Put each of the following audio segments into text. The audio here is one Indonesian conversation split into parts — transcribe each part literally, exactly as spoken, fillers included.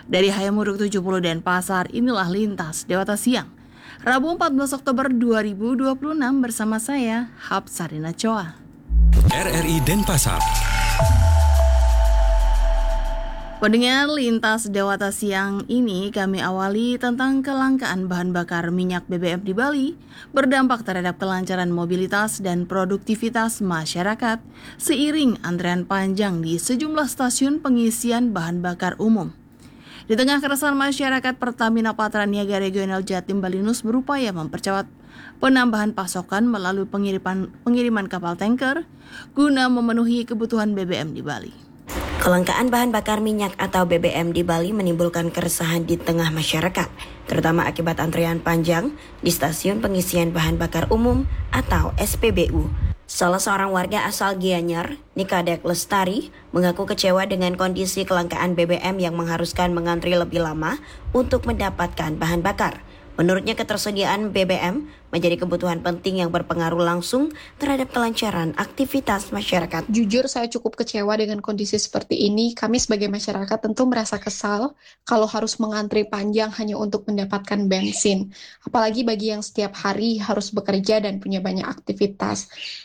Dari Hayamuruk tujuh puluh Denpasar, inilah Lintas Dewata Siang. Rabu empat belas Oktober dua ribu dua puluh enam bersama saya, Hapsarina Choa. R R I Denpasar. Pendengar Lintas Dewata Siang ini kami awali tentang kelangkaan bahan bakar minyak B B M di Bali berdampak terhadap kelancaran mobilitas dan produktivitas masyarakat seiring antrean panjang di sejumlah stasiun pengisian bahan bakar umum. Di tengah keresahan masyarakat, Pertamina Patraniaga Regional Jatim Balinus berupaya mempercepat penambahan pasokan melalui pengiriman, pengiriman kapal tanker guna memenuhi kebutuhan B B M di Bali. Kelangkaan bahan bakar minyak atau B B M di Bali menimbulkan keresahan di tengah masyarakat, terutama akibat antrean panjang di stasiun pengisian bahan bakar umum atau S P B U. Salah seorang warga asal Gianyar, Nikadek Lestari, mengaku kecewa dengan kondisi kelangkaan B B M yang mengharuskan mengantri lebih lama untuk mendapatkan bahan bakar. Menurutnya, ketersediaan B B M menjadi kebutuhan penting yang berpengaruh langsung terhadap kelancaran aktivitas masyarakat. Jujur, saya cukup kecewa dengan kondisi seperti ini. Kami sebagai masyarakat tentu merasa kesal kalau harus mengantri panjang hanya untuk mendapatkan bensin. Apalagi bagi yang setiap hari harus bekerja dan punya banyak aktivitas.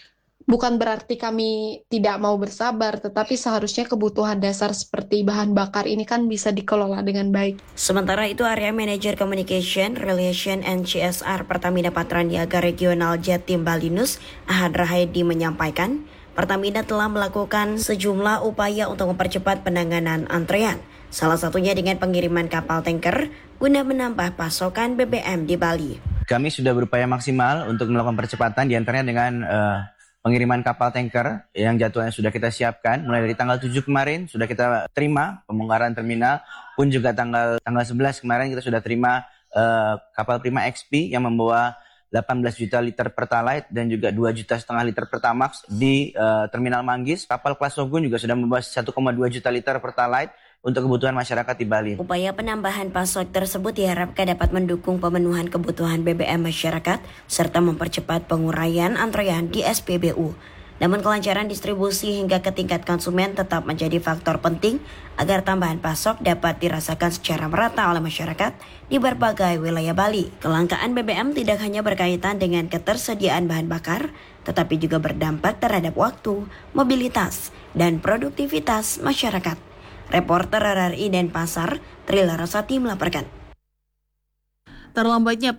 Bukan berarti kami tidak mau bersabar, tetapi seharusnya kebutuhan dasar seperti bahan bakar ini kan bisa dikelola dengan baik. Sementara itu, Area Manager Communication, Relation and C S R Pertamina Patraniaga Regional Jatim Balinus, Ahad Rahedi menyampaikan, Pertamina telah melakukan sejumlah upaya untuk mempercepat penanganan antrean. Salah satunya dengan pengiriman kapal tanker guna menambah pasokan B B M di Bali. Kami sudah berupaya maksimal untuk melakukan percepatan, diantaranya dengan uh, pengiriman kapal tanker yang jadwalnya sudah kita siapkan. Mulai dari tanggal tujuh kemarin sudah kita terima pembongkaran terminal, pun juga tanggal tanggal sebelas kemarin kita sudah terima uh, kapal Prima X P yang membawa delapan belas juta liter Pertalite dan juga dua juta setengah liter Pertamax di uh, Terminal Manggis. Kapal kelas Sogun juga sudah membawa satu koma dua juta liter Pertalite untuk kebutuhan masyarakat di Bali. Upaya penambahan pasok tersebut diharapkan dapat mendukung pemenuhan kebutuhan B B M masyarakat serta mempercepat penguraian antrean di S P B U. Namun kelancaran distribusi hingga ke tingkat konsumen tetap menjadi faktor penting agar tambahan pasok dapat dirasakan secara merata oleh masyarakat di berbagai wilayah Bali. Kelangkaan B B M tidak hanya berkaitan dengan ketersediaan bahan bakar, tetapi juga berdampak terhadap waktu, mobilitas, dan produktivitas masyarakat. Reporter R R I Denpasar, Tri Larasati melaporkan. Terlambatnya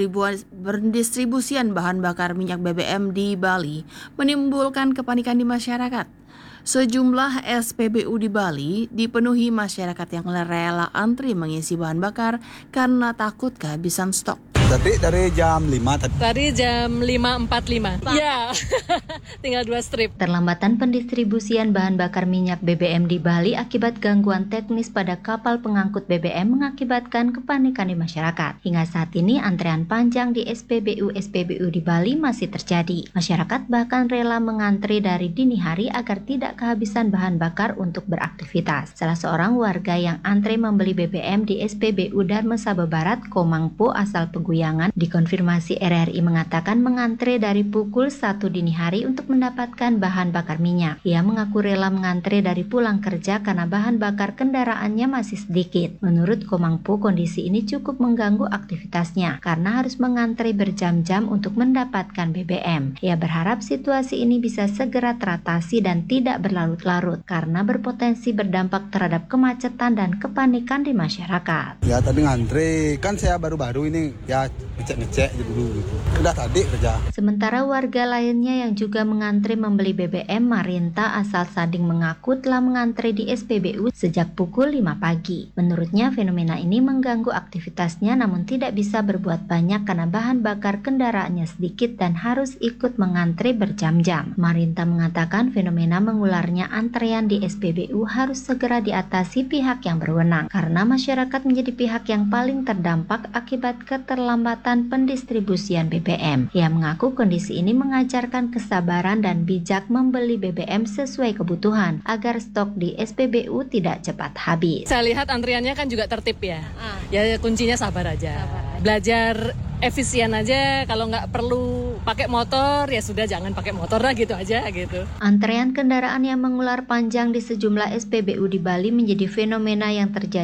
pendistribusian bahan bakar minyak B B M di Bali menimbulkan kepanikan di masyarakat. Sejumlah S P B U di Bali dipenuhi masyarakat yang rela antri mengisi bahan bakar karena takut kehabisan stok. Tadi dari jam lima tadi. Tadi jam lima empat puluh lima. Iya. Tinggal dua strip. Terlambatan pendistribusian bahan bakar minyak B B M di Bali akibat gangguan teknis pada kapal pengangkut B B M mengakibatkan kepanikan di masyarakat. Hingga saat ini antrean panjang di S P B U-S P B U di Bali masih terjadi. Masyarakat bahkan rela mengantri dari dini hari agar tidak kehabisan bahan bakar untuk beraktivitas. Salah seorang warga yang antre membeli B B M di S P B U Dharma Saba Barat, Komangpo asal Peguyangan, dikonfirmasi R R I mengatakan mengantre dari pukul satu dini hari untuk mendapatkan bahan bakar minyak. Ia mengaku rela mengantre dari pulang kerja karena bahan bakar kendaraannya masih sedikit. Menurut Komangpo, kondisi ini cukup mengganggu aktivitasnya karena harus mengantre berjam-jam untuk mendapatkan B B M. Ia berharap situasi ini bisa segera teratasi dan tidak berlarut-larut karena berpotensi berdampak terhadap kemacetan dan kepanikan di masyarakat. Ya tadi ngantri, kan saya baru-baru ini ya ngecek-ngecek dulu gitu. Udah tadi kerja. Sementara warga lainnya yang juga mengantri membeli B B M, Marinta asal Sading, mengaku telah mengantri di S P B U sejak pukul lima pagi. Menurutnya fenomena ini mengganggu aktivitasnya namun tidak bisa berbuat banyak karena bahan bakar kendaraannya sedikit dan harus ikut mengantri berjam-jam. Marinta mengatakan fenomena mengularnya antrean di S P B U harus segera diatasi pihak yang berwenang karena masyarakat menjadi pihak yang paling terdampak akibat keterlambatan pendistribusian B B M. Ia mengaku kondisi ini mengajarkan kesabaran dan bijak membeli B B M sesuai kebutuhan agar stok di S P B U tidak cepat habis. Saya lihat antriannya kan juga tertib ya. Ah. Ya kuncinya sabar aja. Sabar aja. Belajar efisien aja, kalau nggak perlu pakai motor ya sudah jangan pakai motor lah gitu aja gitu. Antrean kendaraan yang mengular panjang di sejumlah S P B U di Bali menjadi fenomena yang terjadi